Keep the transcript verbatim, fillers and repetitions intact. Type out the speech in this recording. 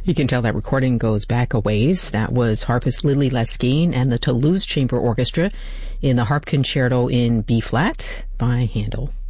You can tell that recording goes back a ways. That was harpist Lily Laskin and the Toulouse Chamber Orchestra in the Harp Concerto in B-flat by Handel.